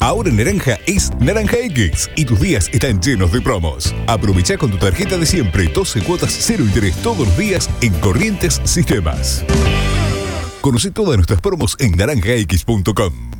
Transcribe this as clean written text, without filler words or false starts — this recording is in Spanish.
Ahora Naranja es Naranja X y tus días están llenos de promos. Aprovecha con tu tarjeta de siempre 12 cuotas 0 interés todos los días en Corrientes Sistemas. Conoce todas nuestras promos en naranjax.com.